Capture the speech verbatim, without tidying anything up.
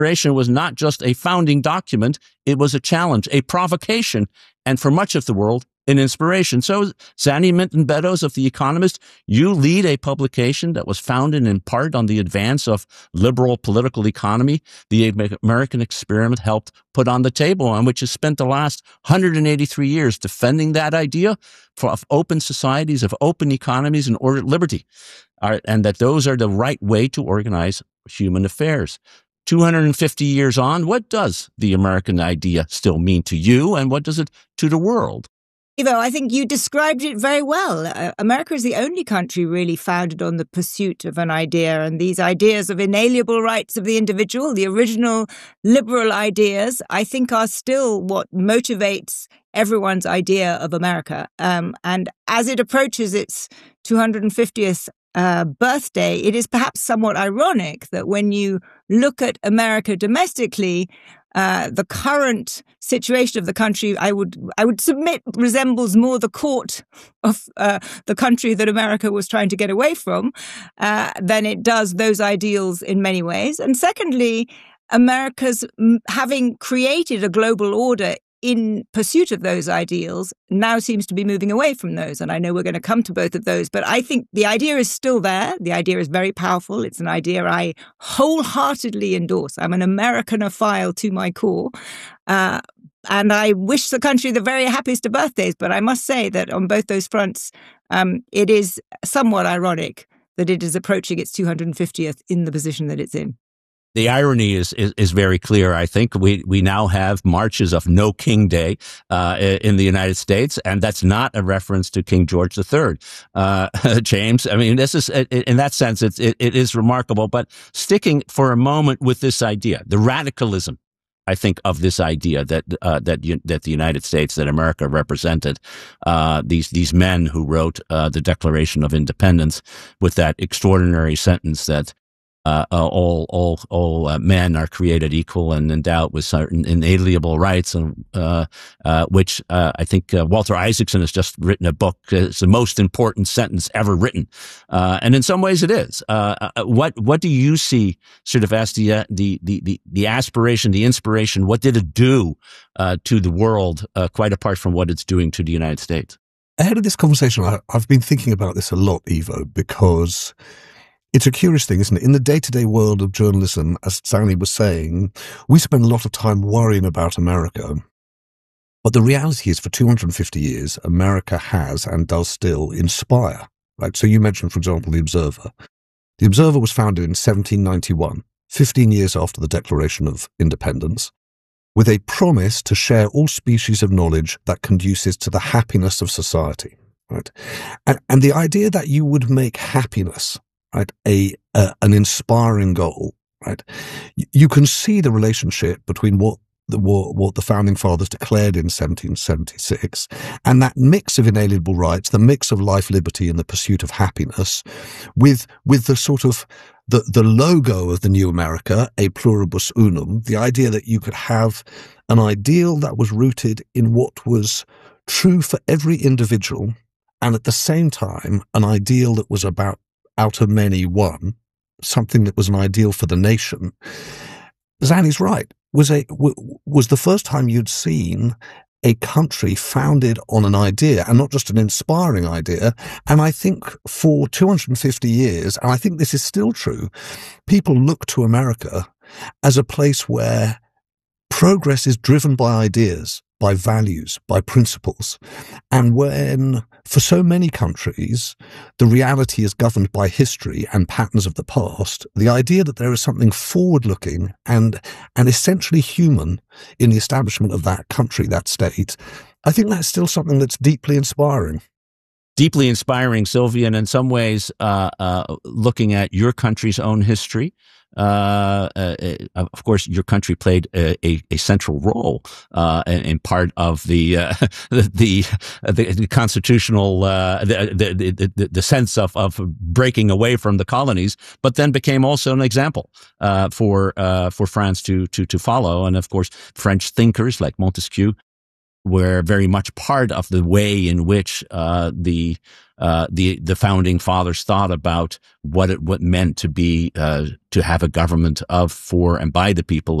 Declaration was not just a founding document, it was a challenge, a provocation, and for much of the world, an inspiration. So, Zanny Minton Beddoes of The Economist, you lead a publication that was founded in part on the advance of liberal political economy the American experiment helped put on the table, and which has spent the last one hundred eighty-three years defending that idea for, of open societies, of open economies, and ordered liberty, uh, and that those are the right way to organize human affairs. two hundred fifty years on, what does the American idea still mean to you, and what does it to the world? Ivo, I think you described it very well. Uh, America is the only country really founded on the pursuit of an idea, and these ideas of inalienable rights of the individual, the original liberal ideas, I think are still what motivates everyone's idea of America. Um, and as it approaches its two hundred fiftieth uh, birthday, it is perhaps somewhat ironic that when you look at America domestically, Uh, the current situation of the country, I would I would submit, resembles more the court of uh, the country that America was trying to get away from uh, than it does those ideals in many ways. And secondly, America's having created a global order in pursuit of those ideals now seems to be moving away from those. And I know we're going to come to both of those, but I think the idea is still there. The idea is very powerful. It's an idea I wholeheartedly endorse. I'm an Americanophile to my core. Uh, and I wish the country the very happiest of birthdays. But I must say that on both those fronts, um, it is somewhat ironic that it is approaching its two hundred fiftieth in the position that it's in. The irony is, is, is very clear. I think we, we now have marches of No King Day, uh, in the United States. And that's not a reference to King George the Third. Uh, James, I mean, this is, in that sense, it's, it, it is remarkable, but sticking for a moment with this idea, the radicalism, I think, of this idea that, uh, that, you, that the United States, that America represented, uh, these, these men who wrote, uh, the Declaration of Independence with that extraordinary sentence that, Uh, uh, all all all uh, men are created equal and endowed with certain inalienable rights, and uh, uh, which uh, I think uh, Walter Isaacson has just written a book. It's the most important sentence ever written, uh, and in some ways it is. Uh, uh, what what do you see, sort of, as the uh, the, the the the aspiration, the inspiration? What did it do uh, to the world, uh, quite apart from what it's doing to the United States? Ahead of this conversation, I, I've been thinking about this a lot, Ivo, because it's a curious thing, isn't it? In the day-to-day world of journalism, as Zanny was saying, we spend a lot of time worrying about America. But the reality is, for two hundred fifty years, America has and does still inspire, right? So you mentioned, for example, The Observer. The Observer was founded in seventeen ninety-one, fifteen years after the Declaration of Independence, with a promise to share all species of knowledge that conduces to the happiness of society, right? And, and the idea that you would make happiness, right, a uh, an inspiring goal, right? You can see the relationship between what the what the founding fathers declared in seventeen seventy-six and that mix of inalienable rights, the mix of life, liberty, and the pursuit of happiness, with with the sort of the the logo of the new America, a pluribus unum, the idea that you could have an ideal that was rooted in what was true for every individual, and at the same time an ideal that was about, out of many, one, something that was an ideal for the nation. Zanny's right. Was a was the first time you'd seen a country founded on an idea, and not just an inspiring idea. And I think for two hundred fifty years, and I think this is still true, people look to America as a place where progress is driven by ideas, by values, by principles. And when, for so many countries, the reality is governed by history and patterns of the past, the idea that there is something forward-looking and, and essentially human in the establishment of that country, that state, I think that's still something that's deeply inspiring. Deeply inspiring, Sylvia, and in some ways, uh, uh, looking at your country's own history, Uh, uh, of course, your country played a, a, a central role uh, in, in part of the uh, the, the the constitutional uh, the, the, the the sense of of breaking away from the colonies, but then became also an example uh, for uh, for France to to to follow. And of course, French thinkers like Montesquieu were very much part of the way in which uh, the uh, the the founding fathers thought about what it what meant to be uh, to have a government of, for, and by the people